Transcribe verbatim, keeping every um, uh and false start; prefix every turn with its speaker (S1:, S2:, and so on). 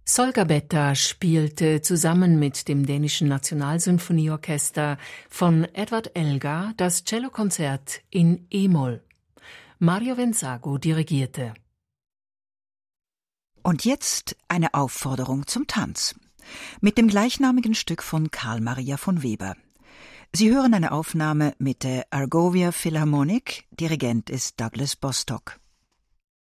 S1: Solga Betta spielte zusammen mit dem dänischen Nationalsymphonieorchester von Edvard Elgar das Cellokonzert in E-Moll. Mario Venzago dirigierte.
S2: Und jetzt eine Aufforderung zum Tanz. Mit dem gleichnamigen Stück von Carl Maria von Weber. Sie hören eine Aufnahme mit der Argovia Philharmonic, Dirigent ist Douglas Bostock.